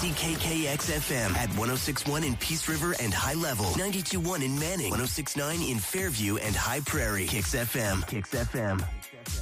WDKKX-FM at 106.1 in Peace River and High Level, 92.1 in Manning, 106.9 in Fairview and High Prairie. Kicks FM. Kicks FM.